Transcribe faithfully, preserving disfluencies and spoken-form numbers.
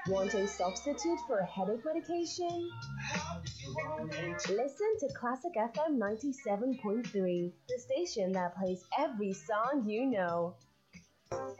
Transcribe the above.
Want a substitute for headache medication? Listen to Classic F M ninety-seven point three, the station that plays every song you know.